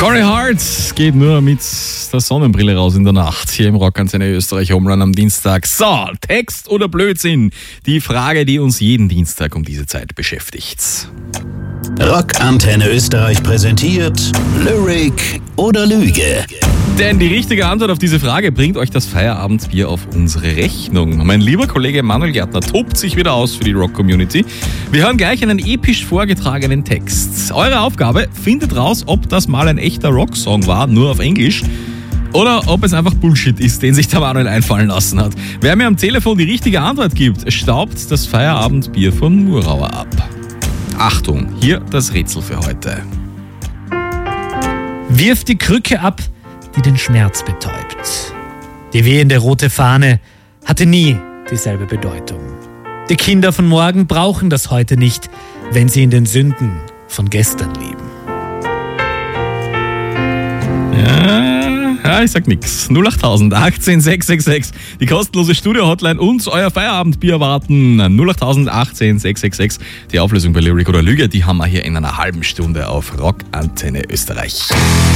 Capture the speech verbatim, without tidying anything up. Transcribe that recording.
Corey Hart geht nur mit der Sonnenbrille raus in der Nacht. Hier im Rockantenne Österreich Homeland am Dienstag. So, Text oder Blödsinn? Die Frage, die uns jeden Dienstag um diese Zeit beschäftigt. Rockantenne Österreich präsentiert Lyric oder Lüge. Denn die richtige Antwort auf diese Frage bringt euch das Feierabendbier auf unsere Rechnung. Mein lieber Kollege Manuel Gärtner tobt sich wieder aus für die Rock-Community. Wir hören gleich einen episch vorgetragenen Text. Eure Aufgabe, findet raus, ob das mal ein echter Rocksong war, nur auf Englisch, oder ob es einfach Bullshit ist, den sich der Manuel einfallen lassen hat. Wer mir am Telefon die richtige Antwort gibt, staubt das Feierabendbier von Murauer ab. Achtung, hier das Rätsel für heute. Wirf die Krücke ab, die den Schmerz betäubt. Die wehende rote Fahne hatte nie dieselbe Bedeutung. Die Kinder von morgen brauchen das heute nicht, wenn sie in den Sünden von gestern leben. Ja, ja ich sag nix. null acht tausend achtzehn sechs sechs sechs. Die kostenlose Studio-Hotline und euer Feierabendbier warten. null acht tausend achtzehn sechs sechs sechs. Die Auflösung bei Lyric oder Lüge, die haben wir hier in einer halben Stunde auf Rockantenne Österreich.